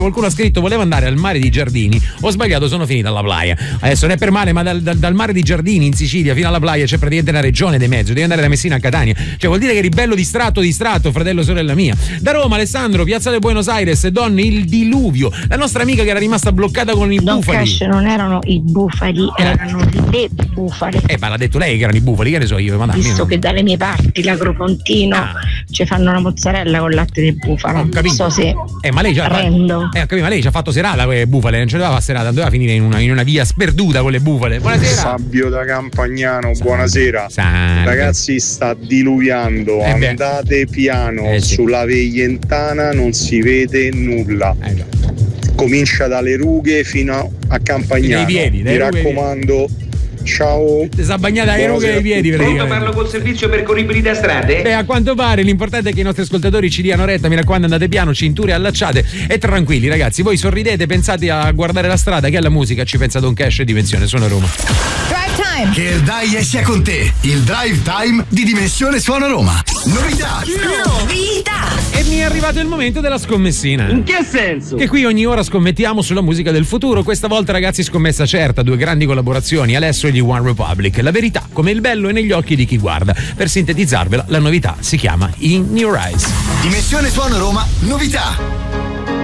Qualcuno ha scritto: volevo andare al mare di Giardini, ho sbagliato, sono finita alla playa. Adesso non è per male, ma dal mare di Giardini in Sicilia fino alla playa c'è praticamente una regione di mezzo, devi andare da Messina a Catania, cioè vuol dire che eri bello distratto, fratello, sorella mia. Da Roma, Alessandro, Piazza del Buenos Aires, donne, il diluvio. La nostra amica che era rimasta bloccata con i bufali. Cash, non erano i bufali, erano le bufale. Ma l'ha detto lei che erano i bufali, che ne so io, ma visto che dalle mie parti l'Agropontino ci fanno una mozzarella con latte di bufala, non so se ma lei già rendo. Ma lei ci ha fatto serata con le bufale, non ce doveva fare serata, doveva finire in una via sperduta con le bufale. Buonasera. Fabio da Campagnano, buonasera. Ragazzi, sta diluviando, andate piano, sì. Sulla Veientana non si vede nulla. Comincia dalle rughe fino a Campagnano. Mi raccomando. Ciao. Si è bagnata le rughe dei piedi. Pronto, parlo col servizio percorribilità strade? A quanto pare l'importante è che i nostri ascoltatori ci diano retta. Mi raccomando, andate piano, cinture allacciate e tranquilli, ragazzi. Voi sorridete, pensate a guardare la strada, che alla musica ci pensa Don Cash e Dimensione Suono Roma. Drive Time. Che il dai sia con te. Il Drive Time di Dimensione Suono Roma. Novità. E mi è arrivato il momento della scommessina. In che senso? Che qui ogni ora scommettiamo sulla musica del futuro. Questa volta, ragazzi, scommessa certa, 2 grandi collaborazioni, Alesso e gli One Republic. La verità, come il bello, è negli occhi di chi guarda. Per sintetizzarvela, la novità si chiama In Your Eyes. Dimensione Suono Roma, novità.